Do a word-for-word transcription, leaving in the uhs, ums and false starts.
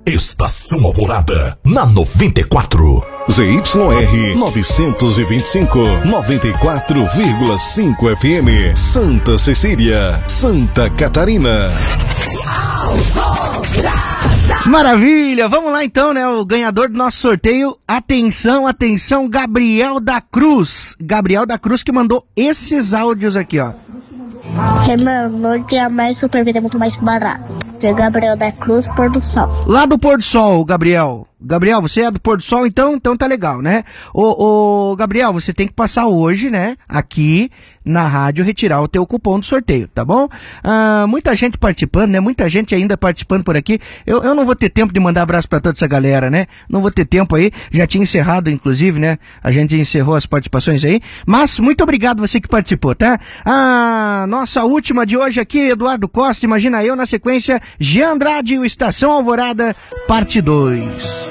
Estação Alvorada, na noventa e quatro. Z Y R novecentos e vinte e cinco, noventa e quatro vírgula cinco F M, Santa Cecília, Santa Catarina. Maravilha, vamos lá então, né? O ganhador do nosso sorteio, atenção, atenção, Gabriel da Cruz. Gabriel da Cruz que mandou esses áudios aqui, ó. Renan, no dia mais super vida é muito mais barato. É Gabriel da Cruz, Pôr do Sol. Lá do Pôr do Sol, Gabriel. Gabriel, você é do Pôr do Sol, então, então tá legal, né? Ô, ô, Gabriel, você tem que passar hoje, né, aqui na rádio, retirar o teu cupom do sorteio, tá bom? Ah, muita gente participando, né? Muita gente ainda participando por aqui. Eu, eu não vou ter tempo de mandar abraço pra toda essa galera, né? Não vou ter tempo aí. Já tinha encerrado, inclusive, né? A gente encerrou as participações aí. Mas muito obrigado você que participou, tá? A nossa última de hoje aqui, Eduardo Costa, imagina eu, na sequência, Jean Andrade e o Estação Alvorada, parte dois.